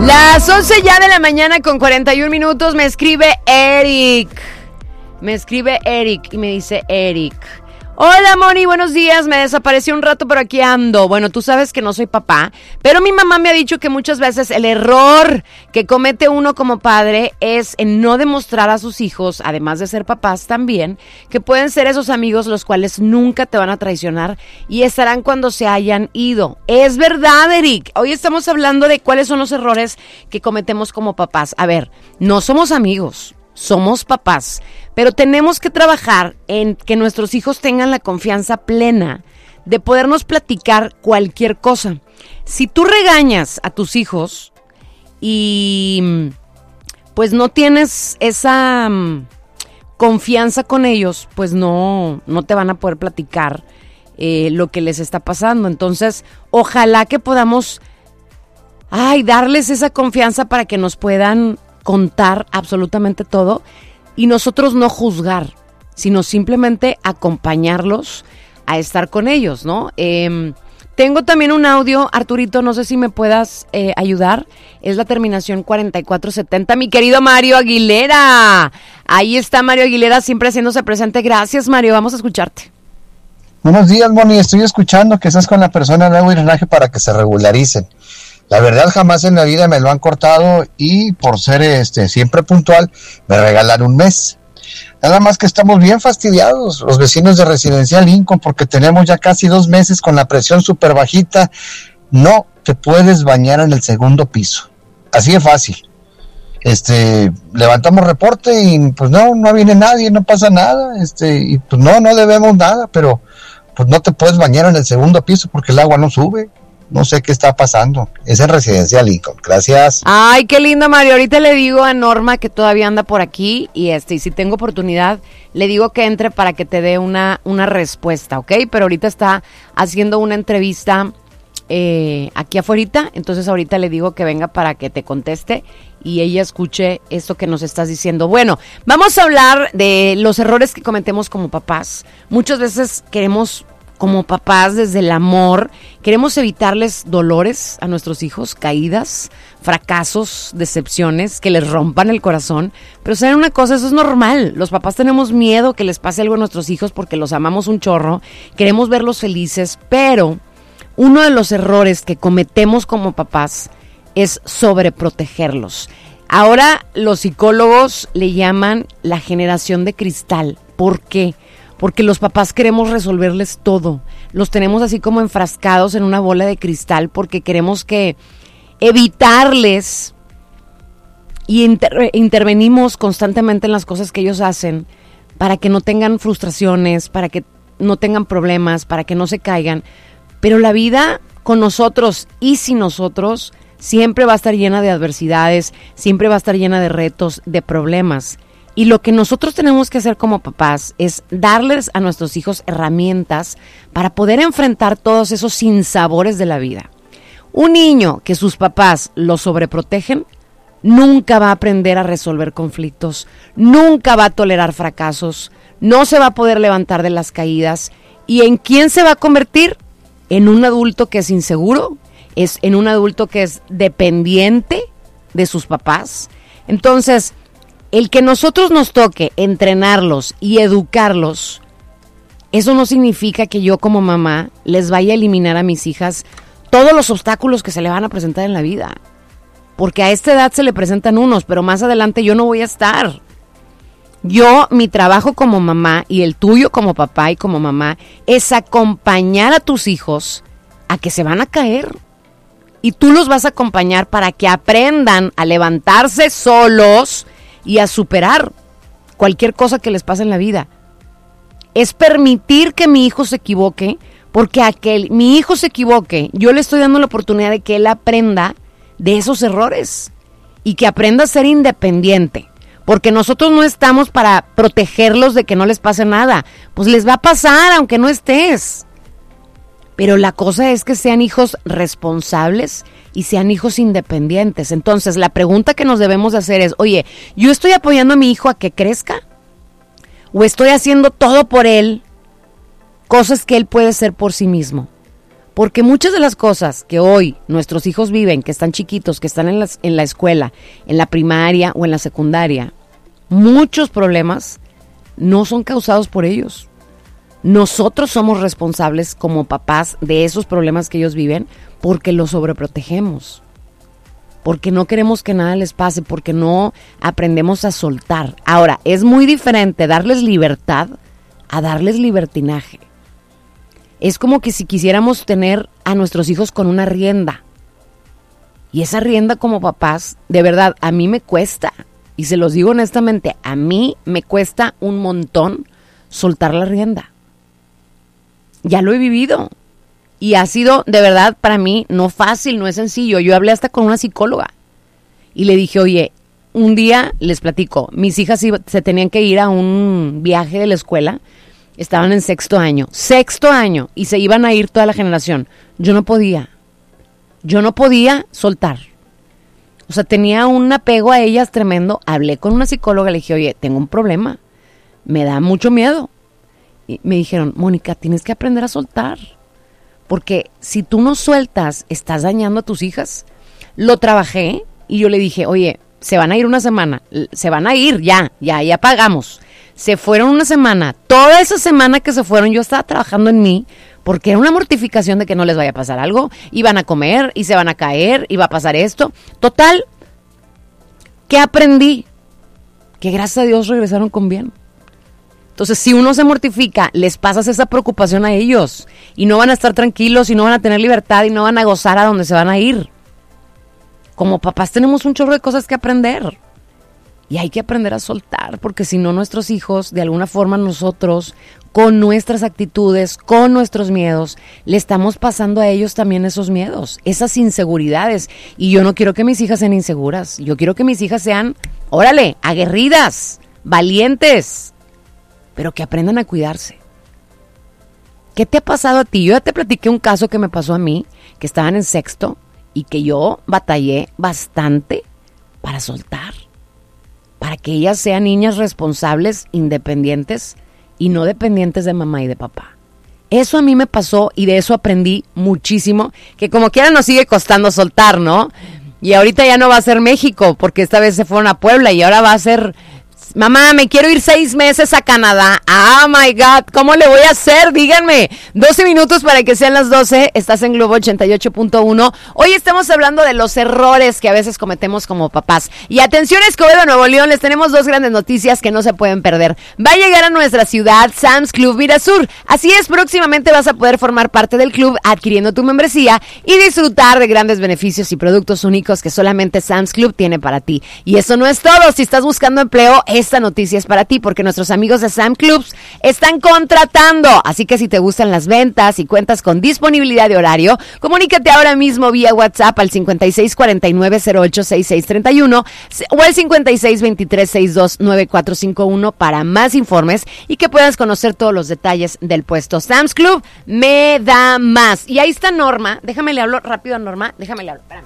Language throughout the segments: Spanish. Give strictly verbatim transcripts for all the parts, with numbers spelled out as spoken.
Las once ya de la mañana con cuarenta y un minutos me escribe Eric. Me escribe Eric y me dice Eric. Hola Moni, buenos días, me desaparecí un rato pero aquí ando. Bueno, tú sabes que no soy papá, pero mi mamá me ha dicho que muchas veces el error que comete uno como padre es en no demostrar a sus hijos, además de ser papás también, que pueden ser esos amigos los cuales nunca te van a traicionar y estarán cuando se hayan ido. Es verdad, Eric, hoy estamos hablando de cuáles son los errores que cometemos como papás. A ver, no somos amigos. Somos papás, pero tenemos que trabajar en que nuestros hijos tengan la confianza plena de podernos platicar cualquier cosa. Si tú regañas a tus hijos y pues no tienes esa um, confianza con ellos, pues no, no te van a poder platicar eh, lo que les está pasando. Entonces, ojalá que podamos ay, darles esa confianza para que nos puedan contar absolutamente todo y nosotros no juzgar, sino simplemente acompañarlos a estar con ellos, ¿no? Eh, tengo también un audio, Arturito, no sé si me puedas eh, ayudar, es la terminación cuarenta y cuatro setenta, mi querido Mario Aguilera. Ahí está Mario Aguilera siempre haciéndose presente. Gracias, Mario, vamos a escucharte. Buenos días, Moni, estoy escuchando que estás con la persona de agua y drenaje para que se regularicen. La verdad, jamás en la vida me lo han cortado y por ser este siempre puntual, me regalan un mes. Nada más que estamos bien fastidiados, los vecinos de Residencial Lincoln, porque tenemos ya casi dos meses con la presión súper bajita. No te puedes bañar en el segundo piso. Así de fácil. Este, levantamos reporte y pues no, no viene nadie, no pasa nada. Este, y pues no, no debemos nada, pero pues no te puedes bañar en el segundo piso porque el agua no sube. No sé qué está pasando. Es en Residencial Lincoln. Gracias. Ay, qué lindo, Mario. Ahorita le digo a Norma que todavía anda por aquí y este y si tengo oportunidad le digo que entre para que te dé una, una respuesta, ¿ok? Pero ahorita está haciendo una entrevista eh, aquí afuera, entonces ahorita le digo que venga para que te conteste y ella escuche esto que nos estás diciendo. Bueno, vamos a hablar de los errores que cometemos como papás. Muchas veces queremos, como papás, desde el amor, queremos evitarles dolores a nuestros hijos, caídas, fracasos, decepciones, que les rompan el corazón. Pero ¿saben una cosa? Eso es normal. Los papás tenemos miedo que les pase algo a nuestros hijos porque los amamos un chorro, queremos verlos felices, pero uno de los errores que cometemos como papás es sobreprotegerlos. Ahora los psicólogos le llaman la generación de cristal. ¿Por qué? Porque los papás queremos resolverles todo. Los tenemos así como enfrascados en una bola de cristal porque queremos que evitarles y inter- intervenimos constantemente en las cosas que ellos hacen para que no tengan frustraciones, para que no tengan problemas, para que no se caigan. Pero la vida con nosotros y sin nosotros siempre va a estar llena de adversidades, siempre va a estar llena de retos, de problemas. Y lo que nosotros tenemos que hacer como papás es darles a nuestros hijos herramientas para poder enfrentar todos esos sinsabores de la vida. Un niño que sus papás lo sobreprotegen nunca va a aprender a resolver conflictos, nunca va a tolerar fracasos, no se va a poder levantar de las caídas. ¿Y en quién se va a convertir? En un adulto que es inseguro, es en un adulto que es dependiente de sus papás. Entonces, el que nosotros nos toque entrenarlos y educarlos, eso no significa que yo como mamá les vaya a eliminar a mis hijas todos los obstáculos que se le van a presentar en la vida. Porque a esta edad se le presentan unos, pero más adelante yo no voy a estar. Yo, mi trabajo como mamá y el tuyo como papá y como mamá es acompañar a tus hijos a que se van a caer. Y tú los vas a acompañar para que aprendan a levantarse solos y a superar cualquier cosa que les pase en la vida. Es permitir que mi hijo se equivoque, porque a que mi hijo se equivoque, yo le estoy dando la oportunidad de que él aprenda de esos errores y que aprenda a ser independiente. Porque nosotros no estamos para protegerlos de que no les pase nada. Pues les va a pasar aunque no estés. Pero la cosa es que sean hijos responsables y sean hijos independientes. Entonces, la pregunta que nos debemos hacer es, oye, ¿yo estoy apoyando a mi hijo a que crezca? ¿O estoy haciendo todo por él? Cosas que él puede hacer por sí mismo. Porque muchas de las cosas que hoy nuestros hijos viven, que están chiquitos, que están en, las, en la escuela, en la primaria o en la secundaria, muchos problemas no son causados por ellos. Nosotros somos responsables como papás de esos problemas que ellos viven porque los sobreprotegemos. Porque no queremos que nada les pase, porque no aprendemos a soltar. Ahora, es muy diferente darles libertad a darles libertinaje. Es como que si quisiéramos tener a nuestros hijos con una rienda. Y esa rienda como papás, de verdad, a mí me cuesta. Y se los digo honestamente, a mí me cuesta un montón soltar la rienda. Ya lo he vivido. Y ha sido, de verdad, para mí, no fácil, no es sencillo. Yo hablé hasta con una psicóloga. Y le dije, oye, un día, les platico, mis hijas se tenían que ir a un viaje de la escuela. Estaban en sexto año, sexto año, y se iban a ir toda la generación. Yo no podía, yo no podía soltar. O sea, tenía un apego a ellas tremendo. Hablé con una psicóloga, le dije, oye, tengo un problema, me da mucho miedo. Y me dijeron, Mónica, tienes que aprender a soltar. Porque si tú no sueltas, estás dañando a tus hijas. Lo trabajé y yo le dije, oye, se van a ir una semana, se van a ir, ya, ya, ya pagamos. Se fueron una semana. Toda esa semana que se fueron yo estaba trabajando en mí porque era una mortificación de que no les vaya a pasar algo. Iban a comer y se van a caer y va a pasar esto. Total, ¿qué aprendí? Que gracias a Dios regresaron con bien. Entonces, si uno se mortifica, les pasas esa preocupación a ellos y no van a estar tranquilos y no van a tener libertad y no van a gozar a donde se van a ir. Como papás tenemos un chorro de cosas que aprender. Y hay que aprender a soltar, porque si no nuestros hijos, de alguna forma nosotros, con nuestras actitudes, con nuestros miedos, le estamos pasando a ellos también esos miedos, esas inseguridades. Y yo no quiero que mis hijas sean inseguras, yo quiero que mis hijas sean, órale, aguerridas, valientes, pero que aprendan a cuidarse. ¿Qué te ha pasado a ti? Yo ya te platiqué un caso que me pasó a mí, que estaban en sexto y que yo batallé bastante para soltar. Para que ellas sean niñas responsables, independientes y no dependientes de mamá y de papá. Eso a mí me pasó y de eso aprendí muchísimo, que como quiera nos sigue costando soltar, ¿no? Y ahorita ya no va a ser México, porque esta vez se fueron a Puebla y ahora va a ser... Mamá, me quiero ir seis meses a Canadá. Ah, my God, ¿cómo le voy a hacer? Díganme. doce minutos para que sean las doce. Estás en Globo ochenta y ocho punto uno. Hoy estamos hablando de los errores que a veces cometemos como papás. Y atención, Escobedo, Nuevo León, les tenemos dos grandes noticias que no se pueden perder. Va a llegar a nuestra ciudad Sam's Club Mirasur. Así es, próximamente vas a poder formar parte del club adquiriendo tu membresía y disfrutar de grandes beneficios y productos únicos que solamente Sam's Club tiene para ti. Y eso no es todo. Si estás buscando empleo, esta noticia es para ti porque nuestros amigos de Sam Clubs están contratando. Así que si te gustan las ventas y cuentas con disponibilidad de horario, comunícate ahora mismo vía WhatsApp al cincuenta y seis cuarenta y nueve cero ocho sesenta y seis treinta y uno o al cincuenta y seis veintitrés sesenta y dos noventa y cuatro cincuenta y uno para más informes y que puedas conocer todos los detalles del puesto. Sam's Club me da más. Y ahí está Norma. Déjame le hablo rápido a Norma. Déjame le hablo. Espérame.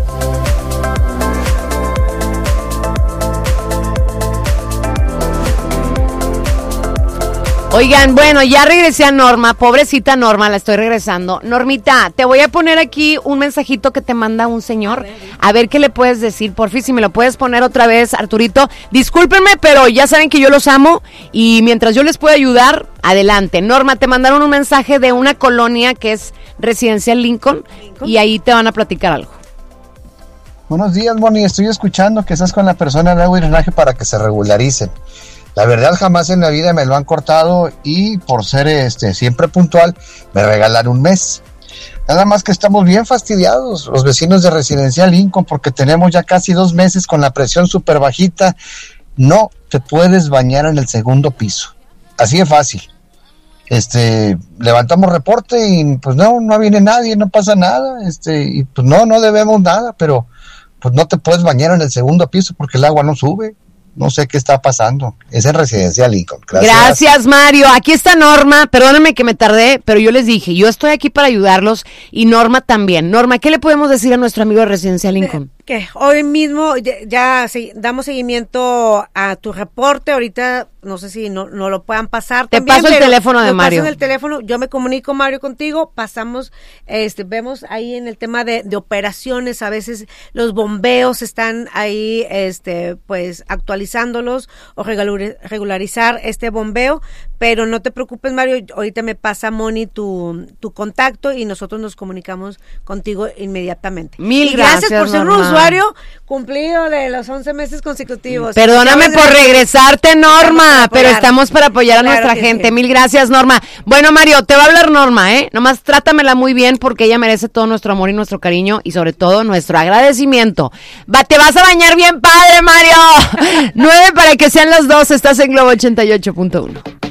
Oigan, bueno, ya regresé a Norma, pobrecita Norma, la estoy regresando. Normita, te voy a poner aquí un mensajito que te manda un señor, a ver, a ver qué le puedes decir, porfi, si me lo puedes poner otra vez, Arturito. Discúlpenme, pero ya saben que yo los amo y mientras yo les pueda ayudar, adelante. Norma, te mandaron un mensaje de una colonia que es Residencial Lincoln, Lincoln. Y ahí te van a platicar algo. Buenos días, Moni, estoy escuchando que estás con la persona de agua y drenaje para que se regularicen. La verdad, jamás en la vida me lo han cortado y por ser este siempre puntual, me regalan un mes. Nada más que estamos bien fastidiados, los vecinos de Residencial Lincoln, porque tenemos ya casi dos meses con la presión súper bajita. No te puedes bañar en el segundo piso. Así de fácil. Este, levantamos reporte y pues no, no viene nadie, no pasa nada. Este, y pues no, no debemos nada, pero pues no te puedes bañar en el segundo piso porque el agua no sube. No sé qué está pasando. Es en Residencial Lincoln. Gracias. Gracias, Mario. Aquí está Norma. Perdónenme que me tardé, pero yo les dije, yo estoy aquí para ayudarlos y Norma también. Norma, ¿qué le podemos decir a nuestro amigo de Residencial Lincoln? que hoy mismo ya, ya se, damos seguimiento a tu reporte. Ahorita no sé si no, no lo puedan pasar. Te también, paso el teléfono de Mario. Paso el teléfono, yo me comunico, Mario, contigo. Pasamos, este, vemos ahí en el tema de, de operaciones, a veces los bombeos están ahí, este, pues actualizándolos o regular, regularizar este bombeo. Pero no te preocupes, Mario. Ahorita me pasa Moni tu, tu contacto y nosotros nos comunicamos contigo inmediatamente. Mil y gracias, gracias por ser Norma. un usuario cumplido de los once meses consecutivos. Perdóname por regresarte, Norma, pero estamos para apoyar a Claro nuestra que gente. sí. Mil gracias, Norma. Bueno, Mario, te va a hablar Norma, ¿eh? Nomás trátamela muy bien porque ella merece todo nuestro amor y nuestro cariño y sobre todo nuestro agradecimiento. Va, te vas a bañar bien padre, Mario. Nueve para que sean los dos. Estás en Globo ochenta y ocho punto uno.